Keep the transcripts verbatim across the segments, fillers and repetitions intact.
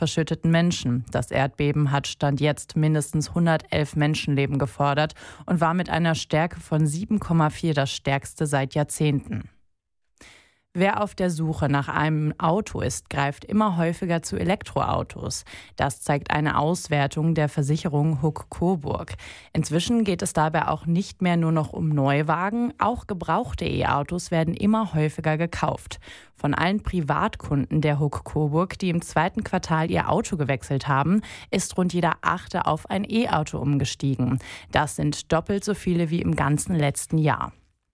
verschütteten Menschen. Das Erdbeben hat Stand jetzt mindestens hundertelf Menschenleben gefordert und war mit einer Stärke von sieben Komma vier das stärkste seit Jahrzehnten. Wer auf der Suche nach einem Auto ist, greift immer häufiger zu Elektroautos. Das zeigt eine Auswertung der Versicherung Huck Coburg. Inzwischen geht es dabei auch nicht mehr nur noch um Neuwagen, auch gebrauchte E-Autos werden immer häufiger gekauft. Von allen Privatkunden der Huck Coburg, die im zweiten Quartal ihr Auto gewechselt haben, ist rund jeder Achte auf ein E-Auto umgestiegen. Das sind doppelt so viele wie im ganzen letzten Jahr.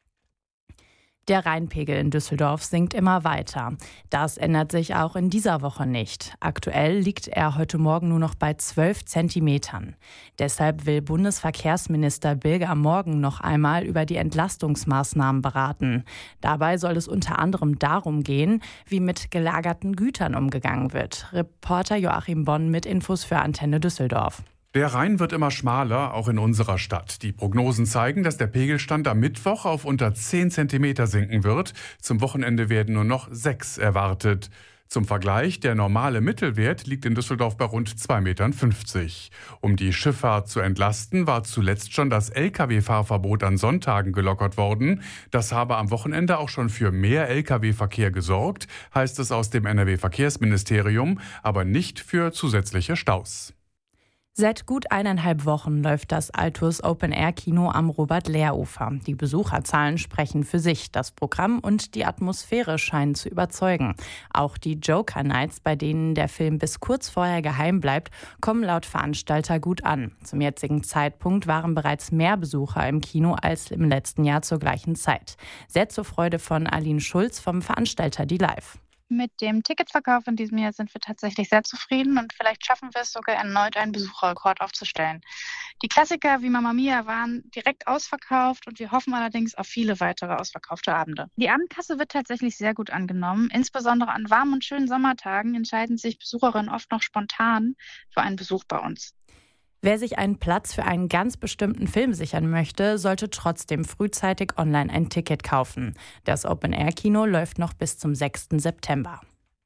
Der Rheinpegel in Düsseldorf sinkt immer weiter. Das ändert sich auch in dieser Woche nicht. Aktuell liegt er heute Morgen nur noch bei zwölf Zentimetern. Deshalb will Bundesverkehrsminister Bilger morgen noch einmal über die Entlastungsmaßnahmen beraten. Dabei soll es unter anderem darum gehen, wie mit gelagerten Gütern umgegangen wird. Reporter Joachim Bonn mit Infos für Antenne Düsseldorf. Der Rhein wird immer schmaler, auch in unserer Stadt. Die Prognosen zeigen, dass der Pegelstand am Mittwoch auf unter zehn Zentimeter sinken wird. Zum Wochenende werden nur noch sechs erwartet. Zum Vergleich, der normale Mittelwert liegt in Düsseldorf bei rund zwei Komma fünfzig Meter. Um die Schifffahrt zu entlasten, war zuletzt schon das L K W-Fahrverbot an Sonntagen gelockert worden. Das habe am Wochenende auch schon für mehr L K W-Verkehr gesorgt, heißt es aus dem N R W-Verkehrsministerium, aber nicht für zusätzliche Staus. Seit gut eineinhalb Wochen läuft das Altus Open-Air-Kino am Robert-Lehr-Ufer. Die Besucherzahlen sprechen für sich. Das Programm und die Atmosphäre scheinen zu überzeugen. Auch die Joker Nights, bei denen der Film bis kurz vorher geheim bleibt, kommen laut Veranstalter gut an. Zum jetzigen Zeitpunkt waren bereits mehr Besucher im Kino als im letzten Jahr zur gleichen Zeit. Sehr zur Freude von Aline Schulz vom Veranstalter Die Live. Mit dem Ticketverkauf in diesem Jahr sind wir tatsächlich sehr zufrieden und vielleicht schaffen wir es sogar erneut, einen Besucherrekord aufzustellen. Die Klassiker wie Mamma Mia waren direkt ausverkauft und wir hoffen allerdings auf viele weitere ausverkaufte Abende. Die Abendkasse wird tatsächlich sehr gut angenommen. Insbesondere an warmen und schönen Sommertagen entscheiden sich Besucherinnen oft noch spontan für einen Besuch bei uns. Wer sich einen Platz für einen ganz bestimmten Film sichern möchte, sollte trotzdem frühzeitig online ein Ticket kaufen. Das Open-Air-Kino läuft noch bis zum sechsten September.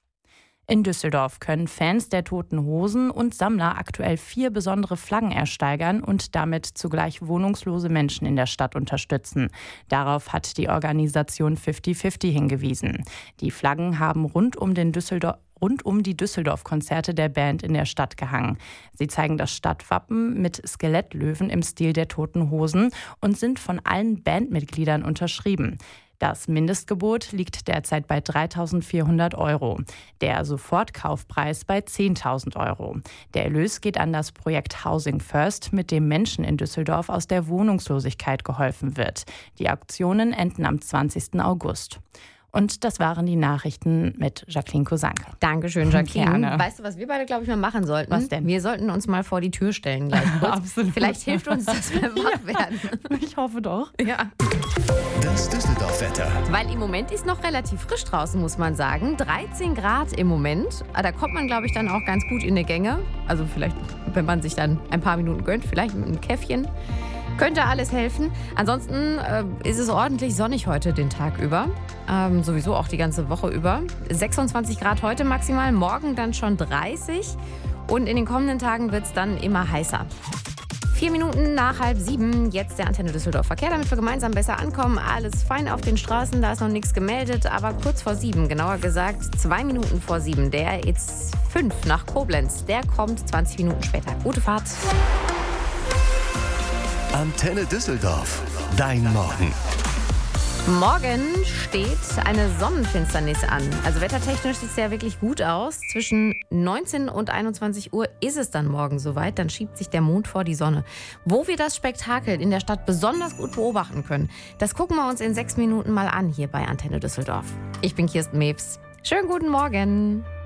In Düsseldorf können Fans der Toten Hosen und Sammler aktuell vier besondere Flaggen ersteigern und damit zugleich wohnungslose Menschen in der Stadt unterstützen. Darauf hat die Organisation fünfzig fünfzig hingewiesen. Die Flaggen haben rund um den Düsseldorf rund um die Düsseldorf-Konzerte der Band in der Stadt gehangen. Sie zeigen das Stadtwappen mit Skelettlöwen im Stil der Toten Hosen und sind von allen Bandmitgliedern unterschrieben. Das Mindestgebot liegt derzeit bei dreitausendvierhundert Euro, der Sofortkaufpreis bei zehntausend Euro. Der Erlös geht an das Projekt Housing First, mit dem Menschen in Düsseldorf aus der Wohnungslosigkeit geholfen wird. Die Auktionen enden am zwanzigsten August. Und das waren die Nachrichten mit Jacqueline Kosanke. Dankeschön, Jacqueline. Gerne. Weißt du, was wir beide, glaube ich, mal machen sollten? Was denn? Wir sollten uns mal vor die Tür stellen gleich kurz. Absolut. Vielleicht hilft uns das beim Wachwerden. Ich hoffe doch. Ja. Das Düsseldorf-Wetter. Weil im Moment ist noch relativ frisch draußen, muss man sagen. dreizehn Grad im Moment. Da kommt man, glaube ich, dann auch ganz gut in die Gänge. Also vielleicht, wenn man sich dann ein paar Minuten gönnt, vielleicht mit einem Käffchen. Könnte alles helfen. Ansonsten äh, ist es ordentlich sonnig heute den Tag über. Ähm, sowieso auch die ganze Woche über. sechsundzwanzig Grad heute maximal, morgen dann schon dreißig. Und in den kommenden Tagen wird es dann immer heißer. Vier Minuten nach halb sieben, jetzt der Antenne Düsseldorf Verkehr, damit wir gemeinsam besser ankommen. Alles fein auf den Straßen, da ist noch nichts gemeldet, aber kurz vor sieben, genauer gesagt zwei Minuten vor sieben. Der jetzt fünf nach Koblenz, der kommt zwanzig Minuten später. Gute Fahrt. Antenne Düsseldorf. Dein Morgen. Morgen steht eine Sonnenfinsternis an. Also wettertechnisch sieht es ja wirklich gut aus. Zwischen neunzehn und einundzwanzig Uhr ist es dann morgen soweit. Dann schiebt sich der Mond vor die Sonne. Wo wir das Spektakel in der Stadt besonders gut beobachten können, das gucken wir uns in sechs Minuten mal an hier bei Antenne Düsseldorf. Ich bin Kirsten Mewes. Schönen guten Morgen.